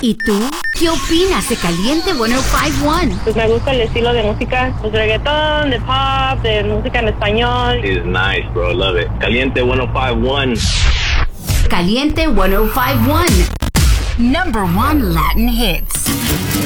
¿Y tú? ¿Qué opinas de Caliente 105.1? Pues me gusta el estilo de música, pues reggaetón, de pop, de música en español. It's nice, bro. Love it. Caliente 105.1. Caliente 105.1. Number 1 Latin hits.